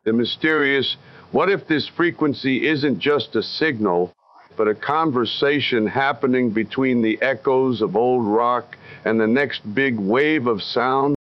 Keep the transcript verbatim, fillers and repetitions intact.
the mysterious, what if this frequency isn't just a signal, but a conversation happening between the echoes of old rock and the next big wave of sound?